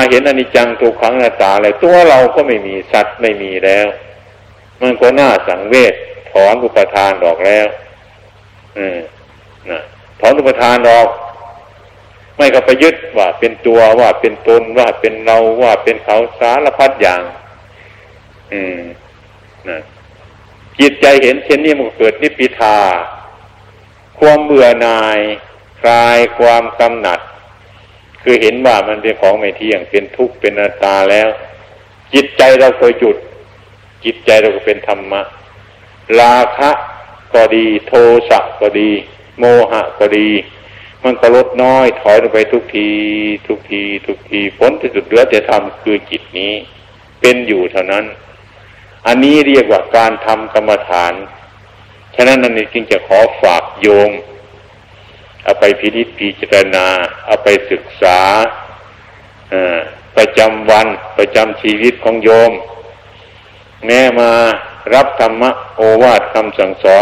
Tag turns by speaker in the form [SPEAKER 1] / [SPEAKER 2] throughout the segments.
[SPEAKER 1] เห็นอนิจจังทุกขังอนัตตาเลยตัวเราก็ไม่มีสัตว์ไม่มีแล้วมันก็น่าสังเวชถอนอุปทานออกแล้วถอนอุปทานออกไม่ก็ไปยึดว่าเป็นตัวว่าเป็นตนว่าเป็นเราว่าเป็นเขาสารพัดอย่างจิตใจเห็นเช่นนี้มันเกิดนิพพิทาความเบื่อหน่ายคลายความกำหนัดคือเห็นว่ามันเป็นของไม่เที่ยงเป็นทุกข์เป็นอนัตตาแล้วจิตใจเราก็หยุดจิตใจเราก็เป็นธรรมะราคะก็ดีโทสะก็ดีโมหะก็ดีมันก็ลดน้อยถอยลงไปทุกทีผลที่สุดเหลือแต่ธรรมคือจิตนี้เป็นอยู่เท่านั้นอันนี้เรียกว่าการทำกรรมฐานฉะนั้นนั่นเองจึงจะขอฝากโยมเอาไปพิจารณาเอาไปศึกษาประจำวันประจำชีวิตของโยมแม้มารับธรรมะโอวาทคำสั่งสอน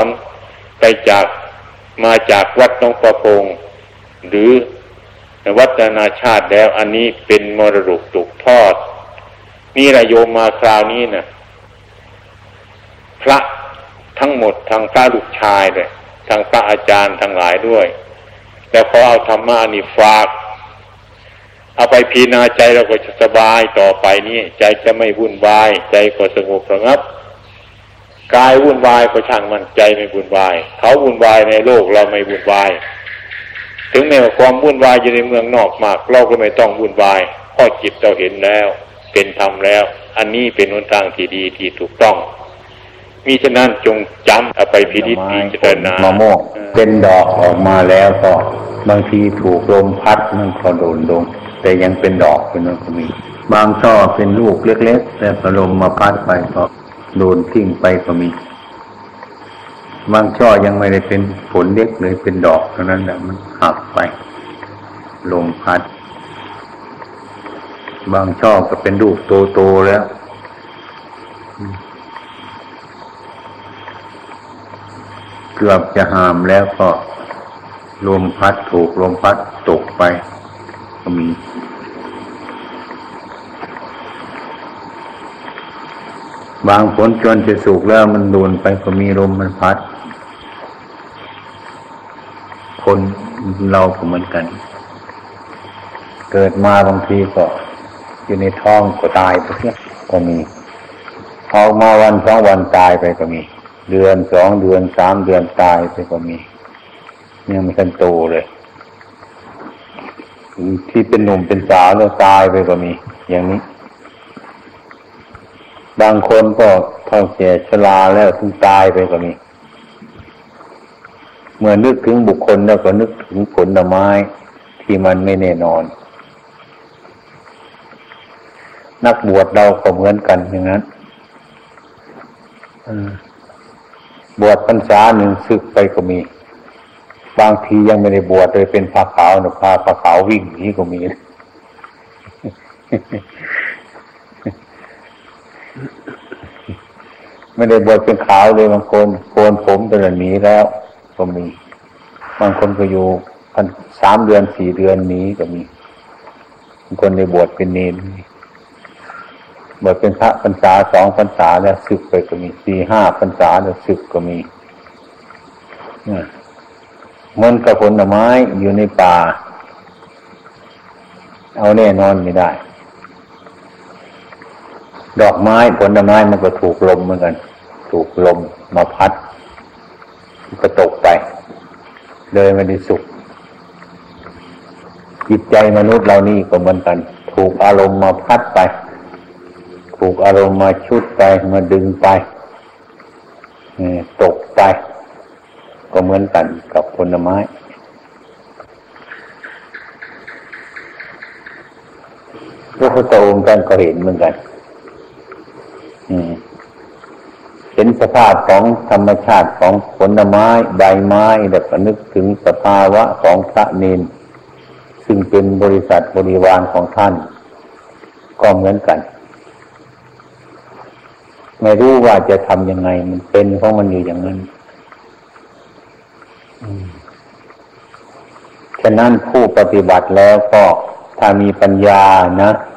[SPEAKER 1] มาจากวัดหนองประพงหรือวัดนานาชาติแล้วอันนี้เป็นมรดกตกทอดมีระโยมมาคราวนี้นะพระทั้งหมดทางพระลูกชายเลยทางพระอาจารย์ทั้งหลายด้วยแล้วเขาเอาธรรมะนี่ฝากเอาไปพิจารณาใจเราก็จะสบายต่อไปนี้ใจจะไม่วุ่นวายใจก็สงบระงับกายวุ่นวายก็ช่างมันใจไม่วุ่นวายเขาวุ่นวายในโลกเราไม่วุ่นวายถึงแม้ว่าความวุ่นวายอยู่ในเมืองนอกมากเราก็ไม่ต้องวุ่นวายเพราะจิตเราเห็นแล้วเป็นธรรมแล้วอันนี้เป็นหนทางที่ดีที่ถูกต้องมิฉะนั้นจงจำเอาไปพิจารณามะม่วงเป็นดอกออกมาแล้วก็บางทีถูกลมพัดมันก็โดนลงแต่ยังเป็นดอกอยู่นั่นก็มีบางช่อเป็นลูกเล็กๆแต่พอลมมาพัดไปก็โดนทิ้งไปก็มีบางช่อยังไม่ได้เป็นผลเล็กเลยเป็นดอกเท่านั้นแหละมันหักไปลมพัดบางช่อก็เป็นลูกโตๆแล้วเกือบจะหามแล้วก็ลมพัดถูกลมพัดตกไปก็มีบางผลจนจะสุกแล้วมันโดนไปก็มีลมมันพัดคนเราก็เหมือนกันเกิดมาบางทีก็อยู่ในท้องก็ตายไปเสียก็มีออกมาวันสองวันตายไปก็มีเดือน2 เดือน3 เดือนตายไปก็มียังไม่ทันโตเลยที่เป็นหนุ่มเป็นสาวแล้วตายไปก็มีอย่างนี้บางคนก็เฒ่าแก่ชราแล้วถึงตายไปก็มีเมื่อนึกถึงบุคคลแล้วก็นึกถึงผลไม้ที่มันไม่แน่นอนนักบวชเราก็เหมือนกันอย่างนั้นบวชพรรษาหนึ่งสึกไปก็มีบางทียังไม่ได้บวชเลยเป็นผ้าขาวนะผ้าขาววิ่งหนีก็มีไม่ได้บวชเป็นขาวเลยบางคนโกนผมแต่ละหนีแล้วก็มีบางคนก็อยู่3 เดือน4 เดือนหนีก็มีบางคนได้บวชเป็นเณรบวชเป็นพระพรรษา2 พรรษาแล้วสึกไปก็มี4-5 พรรษาแล้วสึกก็มีมันกับผลไม้อยู่ในป่าเอาแน่นอนไม่ได้ดอกไม้ผลไม้มันก็ถูกลมเหมือนกันถูกลมมาพัดก็ตกไปเลยไม่ได้สุขจิตใจมนุษย์เรานี่ก็เหมือนกันถูกอารมณ์มาพัดไปถูกอารมณ์มาชุดไปมาดึงไปตกไปก็เหมือนกันกับผลไม้พระพุทธองค์ท่านก็เห็นเหมือนกันเห็นสภาพของธรรมชาติของผลไม้ใบไม้แล้วก็นึกถึงสภาวะของพระเนรซึ่งเป็นบริษัทบริวารของท่านก็เหมือนกันไม่รู้ว่าจะทำยังไงมันเป็นของมันอยู่อย่างนั้นฉะนั้นผู้ปฏิบัติแล้วก็ถ้ามีปัญญานะ